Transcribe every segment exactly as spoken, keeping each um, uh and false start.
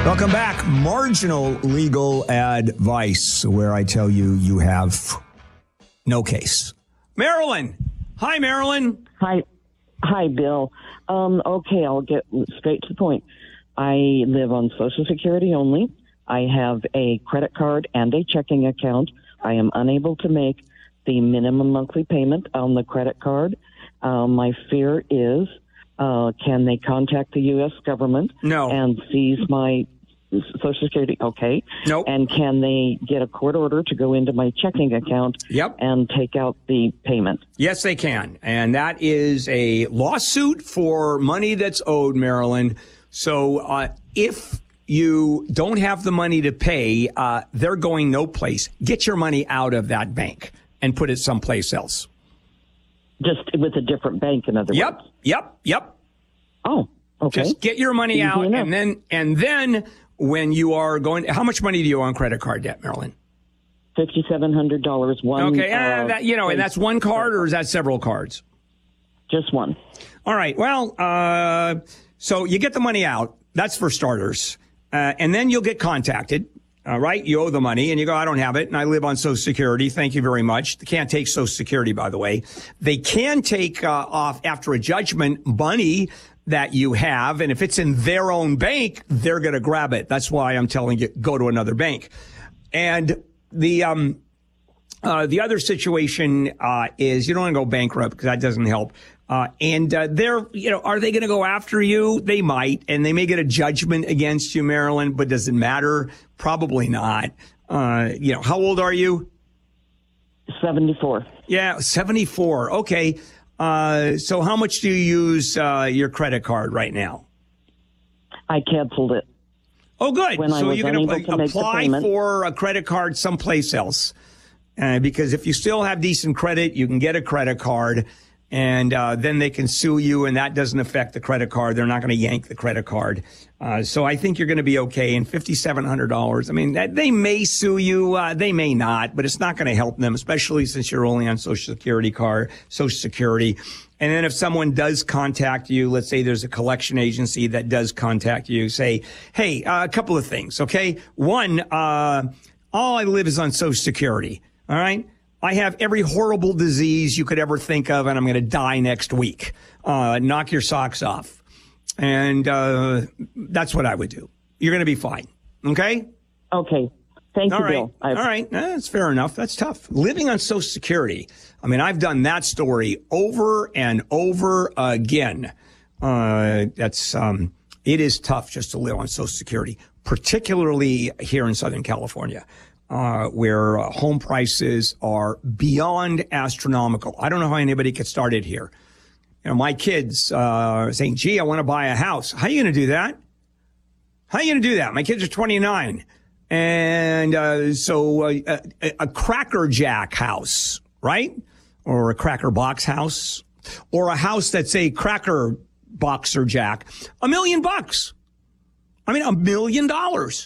Welcome back. Marginal legal advice, where I tell you you have no case. Marilyn. Hi, Marilyn. Hi. Hi, Bill. Um, okay, I'll get straight to the point. I live on Social Security only. I have a credit card and a checking account. I am unable to make the minimum monthly payment on the credit card. Uh, my fear is, uh, can they contact the U S government No. and seize my Social Security? Okay. Nope. And can they get a court order to go into my checking account Yep. and take out the payment? Yes, they can. And that is a lawsuit for money that's owed, Marilyn. So uh, if you don't have the money to pay, uh, they're going no place. Get your money out of that bank and put it someplace else. Just with a different bank, in other Yep, words? yep, yep. Oh, okay. Just get your money Easy out, enough. and then and then when you are going, how much money do you owe on credit card debt, Marilyn? fifty-seven hundred dollars. One. Okay, uh, uh, that, you know, and that's one card, or is that several cards? Just one. All right. Well, uh, so you get the money out. That's for starters, uh, and then you'll get contacted. All right, you owe the money, and you go, I don't have it, and I live on Social Security. Thank you very much. They can't take Social Security, by the way. They can take uh, off after a judgment money that you have, and if it's in their own bank, they're going to grab it. That's why I'm telling you, go to another bank. And the um, uh, the other situation uh, is you don't want to go bankrupt because that doesn't help. Uh, and uh, they're, you know, are they going to go after you? They might, and they may get a judgment against you, Marilyn, but does it matter? Probably not. Uh, you know, how old are you? seventy-four. Yeah, seventy-four. Okay. Uh, so how much do you use uh, your credit card right now? I canceled it. Oh, good. When I So was you can unable ap- to make the apply payment. for a credit card someplace else. Uh, because if you still have decent credit, you can get a credit card. And uh, then they can sue you, and that doesn't affect the credit card. They're not going to yank the credit card. Uh, so I think you're going to be okay. And fifty-seven hundred dollars, I mean, that, they may sue you. Uh, they may not, but it's not going to help them, especially since you're only on Social Security card, Social Security. And then if someone does contact you, let's say there's a collection agency that does contact you, say, hey, uh, a couple of things, okay? One, uh, all I live is on Social Security, all right? I have every horrible disease you could ever think of, and I'm going to die next week. Uh, knock your socks off. And uh, that's what I would do. You're going to be fine. Okay? Okay. Thank All you, right. Bill. All right. Eh, that's fair enough. That's tough. Living on Social Security. I mean, I've done that story over and over again. Uh, that's um, it is tough just to live on Social Security, particularly here in Southern California. Uh, where uh, home prices are beyond astronomical. I don't know how anybody gets started here. You know, my kids uh, are saying, gee, I want to buy a house. How are you going to do that? How are you going to do that? My kids are twenty-nine. And uh, so uh, a, a Cracker Jack house, right? Or a Cracker Box house. Or a house that's a Cracker Box or Jack. A million bucks. I mean, a million dollars.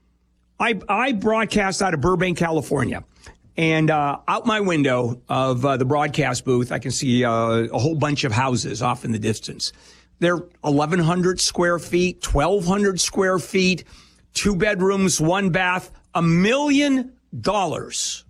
I, I broadcast out of Burbank, California, and uh, out my window of uh, the broadcast booth, I can see uh, a whole bunch of houses off in the distance. They're eleven hundred square feet, twelve hundred square feet, two bedrooms, one bath, a million dollars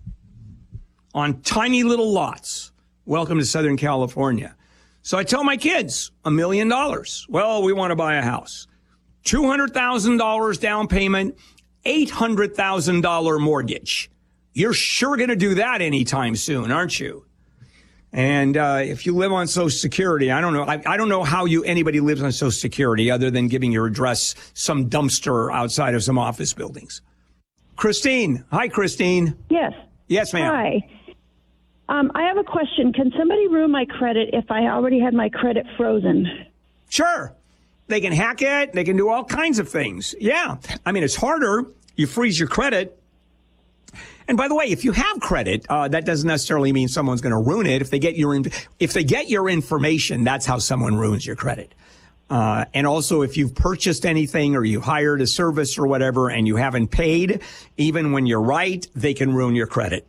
on tiny little lots. Welcome to Southern California. So I tell my kids, a million dollars. Well, we want to buy a house. two hundred thousand dollars down payment. eight hundred thousand dollars mortgage. You're sure going to do that anytime soon, aren't you? And uh, if you live on Social Security, I don't know. I, I don't know how you anybody lives on Social Security other than giving your address some dumpster outside of some office buildings. Christine. Hi, Christine. Yes. Yes, ma'am. Hi. Um, I have a question. Can somebody ruin my credit if I already had my credit frozen? Sure. They can hack it. They can do all kinds of things. Yeah. I mean, it's harder. You freeze your credit. And by the way, if you have credit, uh, that doesn't necessarily mean someone's going to ruin it. If they get your, in- if they get your information, that's how someone ruins your credit. Uh, and also, if you've purchased anything or you hired a service or whatever and you haven't paid, even when you're right, they can ruin your credit.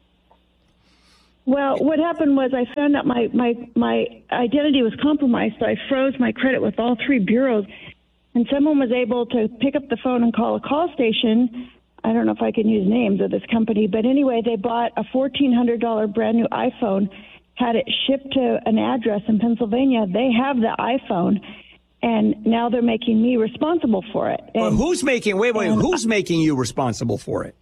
Well, what happened was I found out my, my, my identity was compromised, so I froze my credit with all three bureaus. and someone was able to pick up the phone and call a call station. I don't know if I can use names of this company, but anyway, they bought a fourteen hundred dollars brand new iPhone, had it shipped to an address in Pennsylvania. They have the iPhone, and now they're making me responsible for it. And, well, who's making, wait, wait, who's making you responsible for it?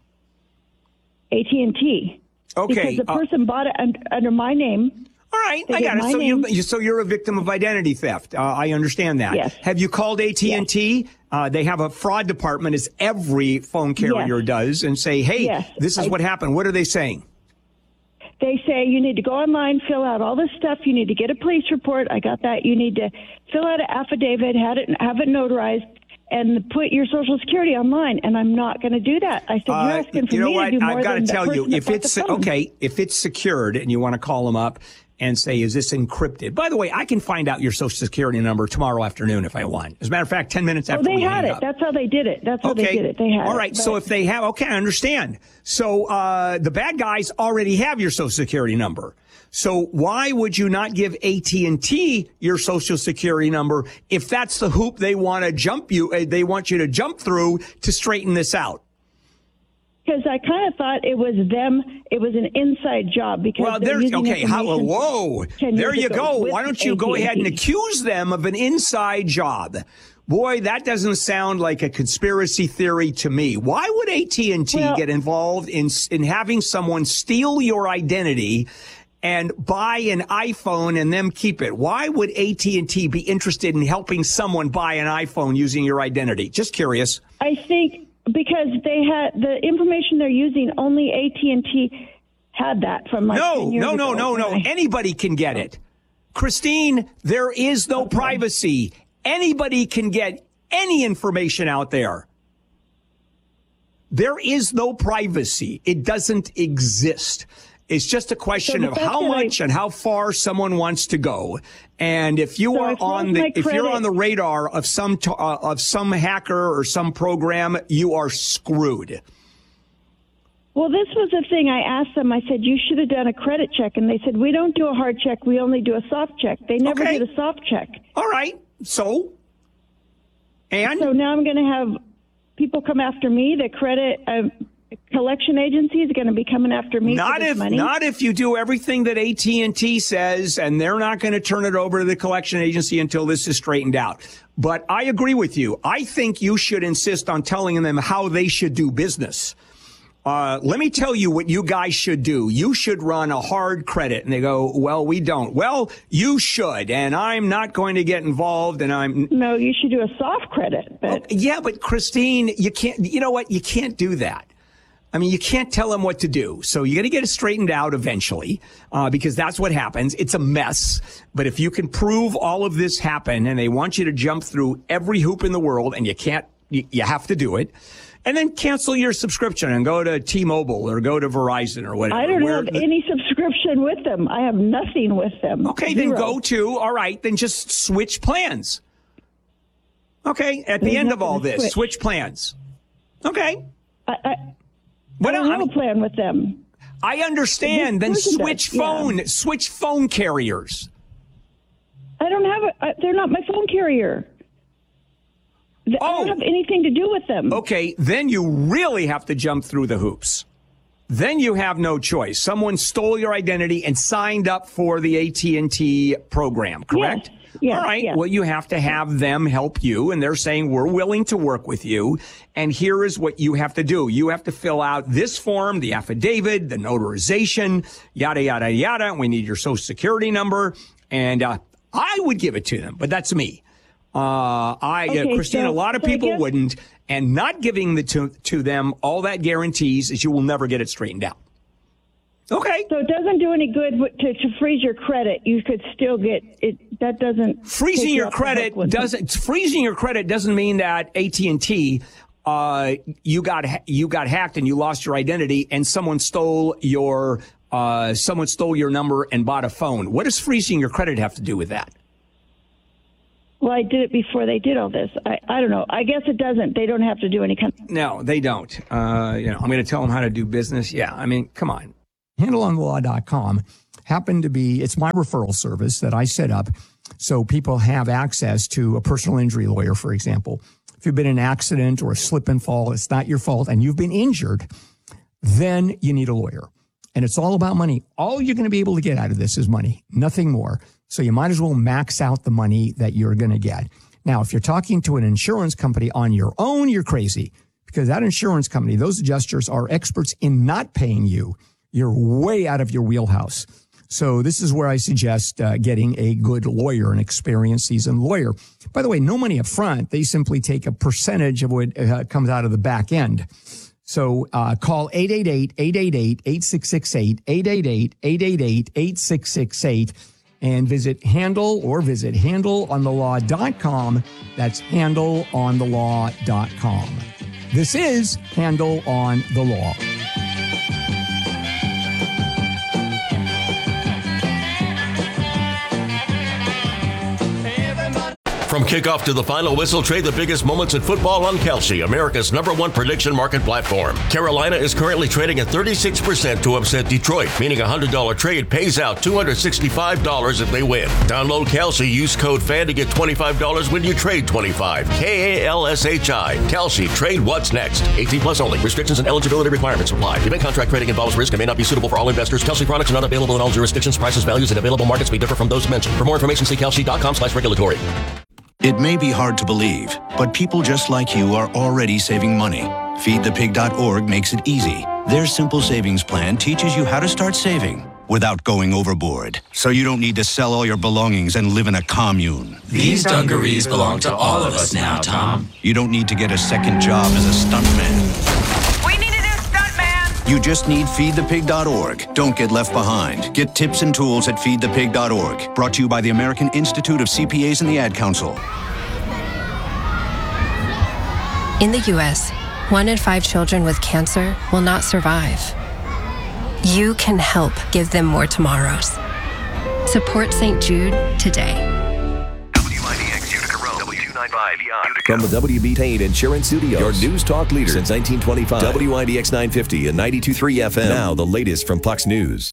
A T and T. Okay. Because the uh, person bought it under, under my name. All right, They I get got it. my So name. you, so you're a victim of identity theft. Uh, I understand that. Yes. Have you called A T and T? Uh, they have a fraud department, as every phone carrier Yes. does, and say, hey, Yes. this is I- what happened. What are they saying? They say you need to go online, fill out all this stuff. You need to get a police report. I got that. You need to fill out an affidavit, have it, have it notarized, and put your Social Security online. And I'm not going to do that. I said, you're Uh, asking for you know me what? to do more I've got to than the tell you, person that if bought it's the phone. okay, if it's secured and you want to call them up and say, is this encrypted? By the way, I can find out your Social Security number tomorrow afternoon if I want. As a matter of fact, ten minutes Oh, after they we had hang it. up. That's how they did it. That's how Okay. they did it. They had All it. right. But- So if they have, okay, I understand. So uh, the bad guys already have your Social Security number. So why would you not give A T and T your Social Security number if that's the hoop they want to jump you? Uh, they want you to jump through to straighten this out. Because I kind of thought it was them. It was an inside job because Well, they're there's using okay. How, information whoa, ten there years you ago go. with Why don't you go A T and ahead and T. accuse them of an inside job? Boy, that doesn't sound like a conspiracy theory to me. Why would A T and T Well- get involved in in having someone steal your identity and buy an iPhone and then keep it? Why would A T and T be interested in helping someone buy an iPhone using your identity? Just curious. I think because they had the information they're using, only A T and T had that from like No, ten years no, no, ago. no, no. And I- Anybody can get it. Christine, there is no privacy. Anybody can get any information out there. There is no privacy. It doesn't exist. It's just a question So the of fact how that I- much and how far someone wants to go. And if you So are as long on as the my if you're credit- on the radar of some t- uh, of some hacker or some program, you are screwed. Well, this was the thing I asked them. I said, you should have done a credit check. And they said, we don't do a hard check. We only do a soft check. They never Okay. did a soft check. All right. So and So now I'm going to have people come after me. The credit uh, collection agency is going to be coming after me Not for this if money. not if you do everything that A T and T says, and they're not going to turn it over to the collection agency until this is straightened out. But I agree with you. I think you should insist on telling them how they should do business. Uh, let me tell you what you guys should do. You should run a hard credit. And they go, well, we don't. Well, you should. And I'm not going to get involved. And I'm. No, you should do a soft credit. But Yeah, but Christine, you can't, you know what? You can't do that. I mean, you can't tell them what to do. So you're going to get it straightened out eventually, uh, because that's what happens. It's a mess. But if you can prove all of this happened and they want you to jump through every hoop in the world and you can't, you, you have to do it. And then cancel your subscription and go to T-Mobile or go to Verizon or whatever. I don't Where- have any subscription with them. I have nothing with them. Okay, then Zero. go to, all right, then just switch plans. Okay, at the There's end of all nothing to this, switch. switch plans. Okay. I, I, What I don't else? have a plan with them. I understand. Then Of course it switch does, yeah. phone, switch phone carriers. I don't have a. I, they're not my phone carrier. Th- I Oh. don't have anything to do with them. Okay, then you really have to jump through the hoops. Then you have no choice. Someone stole your identity and signed up for the A T and T program, correct? Yes, yes, All right. yes. Well, you have to have them help you, and they're saying, we're willing to work with you. And here is what you have to do. You have to fill out this form, the affidavit, the notarization, yada, yada, yada. We need your Social Security number. And uh, I would give it to them, but that's me. Uh, I, Okay, uh, Christine, so- a lot of so I people guess- wouldn't. And not giving the to, to them all that guarantees is you will never get it straightened out. Okay. So it doesn't do any good w- to, to freeze your credit. You could still get it. That doesn't Freezing take you your off the credit hook with them. doesn't freezing your credit doesn't mean that A T and T uh, you got ha- you got hacked and you lost your identity and someone stole your uh, someone stole your number and bought a phone. What does freezing your credit have to do with that? Well, I did it before they did all this. I, I don't know. I guess it doesn't. They don't have to do any kind of. No, they don't. Uh, you know, I'm going to tell them how to do business. Yeah, I mean, come on. handle on the law dot com happen to be, it's my referral service that I set up so people have access to a personal injury lawyer, for example. If you've been in an accident or a slip and fall, it's not your fault, and you've been injured, then you need a lawyer. And it's all about money. All you're going to be able to get out of this is money, nothing more. So you might as well max out the money that you're going to get. Now, if you're talking to an insurance company on your own, you're crazy, because that insurance company, those adjusters are experts in not paying you. You're way out of your wheelhouse. So this is where I suggest uh, getting a good lawyer, an experienced, seasoned lawyer. By the way, no money up front. They simply take a percentage of what uh, comes out of the back end. So uh, call eight eight eight, eight eight eight, eight six six eight, eight eight eight, eight eight eight, eight six six eight, and visit Handle or visit handle on the law dot com. That's handle on the law dot com. This is Handle on the Law. From kickoff to the final whistle, trade the biggest moments in football on Kalshi, America's number one prediction market platform. Carolina is currently trading at thirty-six percent to upset Detroit, meaning a one hundred dollars trade pays out two hundred sixty-five dollars if they win. Download Kalshi, use code FAN to get twenty-five dollars when you trade twenty-five. K A L S H I. Kalshi, trade what's next. eighteen plus only. Restrictions and eligibility requirements apply. Event contract trading involves risk and may not be suitable for all investors. Kalshi products are not available in all jurisdictions. Prices, values, and available markets may differ from those mentioned. For more information, see kalshi dot com slash regulatory. It may be hard to believe, but people just like you are already saving money. feed the pig dot org makes it easy. Their simple savings plan teaches you how to start saving without going overboard, so you don't need to sell all your belongings and live in a commune. These dungarees belong to all of us now, Tom. You don't need to get a second job as a stuntman. We need a new stuntman! You just need feed the pig dot org. Don't get left behind. Get tips and tools at feed the pig dot org. Brought to you by the American Institute of C P As and the Ad Council. In the U S, one in five children with cancer will not survive. You can help give them more tomorrows. Support Saint Jude today. W I D X Utica Road, W two ninety-five E I. From the W B Tain Insurance Studios, your news talk leader since nineteen twenty-five. W I D X nine fifty and ninety-two point three F M. Now the latest from Fox News.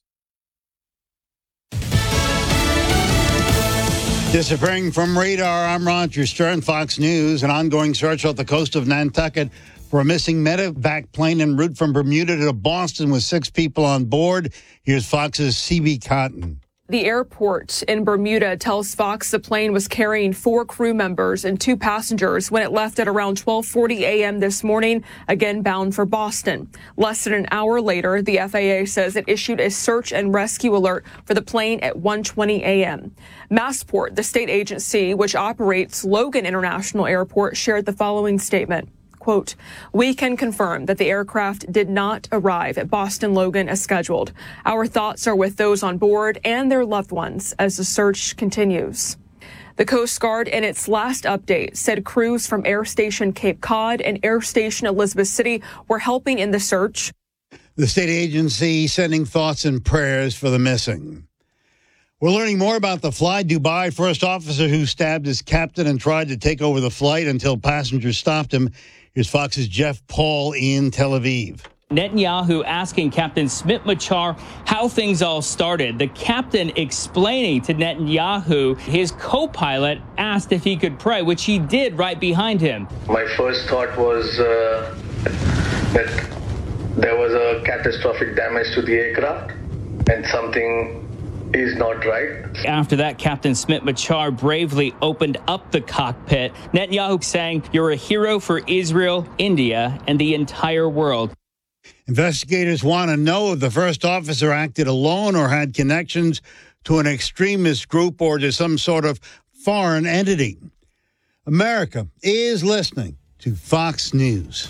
Disappearing from radar, I'm Roger Stern, Fox News. An ongoing search off the coast of Nantucket for a missing medevac plane en route from Bermuda to Boston with six people on board. Here's Fox's C B Cotton. The airport in Bermuda tells Fox the plane was carrying four crew members and two passengers when it left at around twelve forty a.m. this morning, again bound for Boston. Less than an hour later, the F A A says it issued a search and rescue alert for the plane at one twenty a.m. Massport, the state agency which operates Logan International Airport, shared the following statement. Quote, we can confirm that the aircraft did not arrive at Boston Logan as scheduled. Our thoughts are with those on board and their loved ones as the search continues. The Coast Guard, in its last update, said crews from Air Station Cape Cod and Air Station Elizabeth City were helping in the search. The state agency sending thoughts and prayers for the missing. We're learning more about the Fly Dubai first officer who stabbed his captain and tried to take over the flight until passengers stopped him. Here's Fox's Jeff Paul in Tel Aviv. Netanyahu asking Captain Smit Machar how things all started. The captain explaining to Netanyahu his co-pilot asked if he could pray, which he did right behind him. My first thought was uh, that there was a catastrophic damage to the aircraft and something is not right. After that, Captain Smit Machar bravely opened up the cockpit. Netanyahu saying, you're a hero for Israel, India, and the entire world. Investigators want to know if the first officer acted alone or had connections to an extremist group or to some sort of foreign entity. America is listening to Fox News.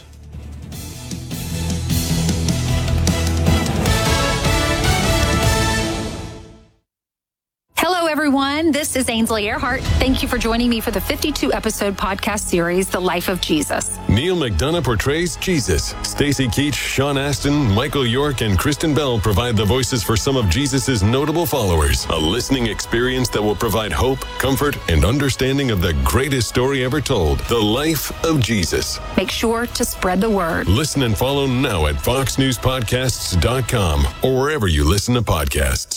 Hello, everyone. This is Ainsley Earhart. Thank you for joining me for the fifty-two episode podcast series, The Life of Jesus. Neil McDonough portrays Jesus. Stacey Keach, Sean Astin, Michael York, and Kristen Bell provide the voices for some of Jesus's notable followers. A listening experience that will provide hope, comfort, and understanding of the greatest story ever told, The Life of Jesus. Make sure to spread the word. Listen and follow now at fox news podcasts dot com or wherever you listen to podcasts.